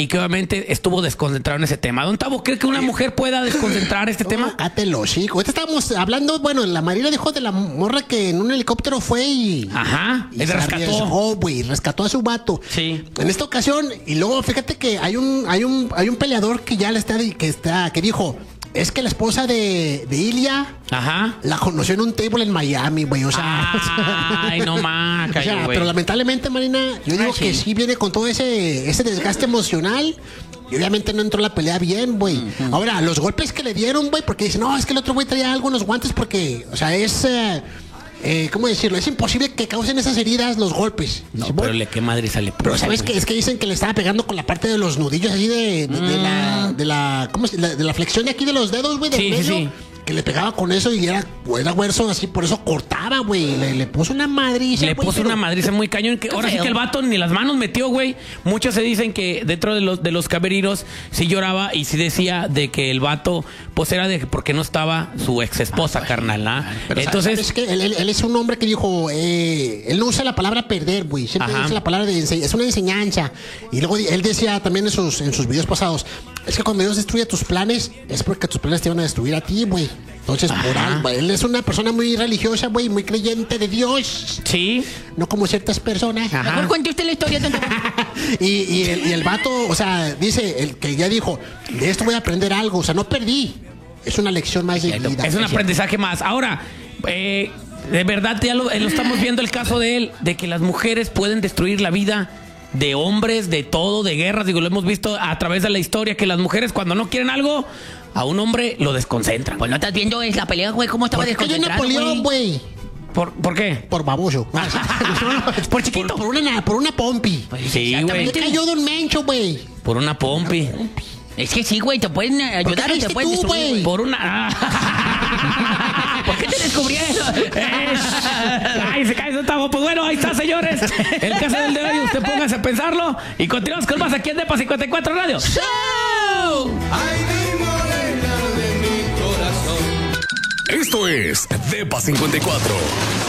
y que obviamente estuvo desconcentrado en ese tema. Don Tavo, ¿cree que una mujer pueda desconcentrar este tema? Cátelo, chico. Ahorita estábamos hablando, bueno, la Marina dijo de la morra que en un helicóptero fue y... Ajá, y se arriesgó, güey, rescató a su vato. Sí. En esta ocasión, y luego fíjate que hay un peleador que ya que dijo... Es que la esposa de Ilia la conoció en un table en Miami, güey. O sea, ay, no más. O sea, pero lamentablemente, Marina, yo digo que sí viene con todo ese desgaste emocional. Y obviamente no entró la pelea bien, güey. Ahora, los golpes que le dieron, güey, porque dicen, no, es que el otro güey traía algo en los guantes porque, o sea, es... ¿cómo decirlo? Es imposible que causen esas heridas los golpes. No, ¿sí, pero qué madre sale. Pero ¿sabes qué? Es que dicen que le estaba pegando con la parte de los nudillos así de la flexión de aquí de los dedos, güey, del medio. Sí. Que le pegaba con eso y era hueso así, por eso cortaba, güey. Le puso una madriza. Le puso una madriza muy cañón. Que ahora sí que el vato ni las manos metió, güey. Muchos se dicen que dentro de los camerinos sí lloraba y sí decía de que el vato, pues era de porque no estaba su ex esposa, carnal, ¿ah? Entonces, es que él es un hombre que dijo, él no usa la palabra perder, güey. Siempre usa la palabra es una enseñanza. Y luego él decía también en sus videos pasados, es que cuando Dios destruye tus planes, es porque tus planes te van a destruir a ti, güey. Entonces, él es una persona muy religiosa, güey, muy creyente de Dios. Sí. No como ciertas personas. Mejor cuente usted la historia. y el vato, o sea, dice, el que ya dijo, de esto voy a aprender algo. O sea, no perdí. Es una lección más de vida. Es un aprendizaje más. Ahora, de verdad, ya lo estamos viendo el caso de él, de que las mujeres pueden destruir la vida de hombres, de todo, de guerras. Digo, lo hemos visto a través de la historia, que las mujeres cuando no quieren algo, a un hombre lo desconcentran. Pues no estás viendo la pelea, güey, cómo estaba desconcentrado. Napoleón, güey. ¿Por qué? Por baboso. Por chiquito. Por una pompi. Pues sí, güey. ¿Qué cayó Don Mencho, güey? Por una pompi. Es que sí, güey, te pueden ayudar o te pueden destruir. Por una... ¿Por qué te descubrieron? Cállese, Tavo. Pues bueno, ahí está, señores. El caso del de hoy, usted póngase a pensarlo. Y continuamos con más aquí en Depa 54 Radio. ¡Show! Ay, mi morena de mi corazón. Esto es Depa 54.